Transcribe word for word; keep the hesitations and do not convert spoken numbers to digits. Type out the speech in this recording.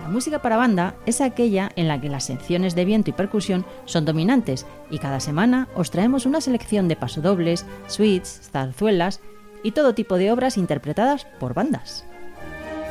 La música para banda es aquella en la que las secciones de viento y percusión son dominantes y cada semana os traemos una selección de pasodobles, suites, zarzuelas y todo tipo de obras interpretadas por bandas.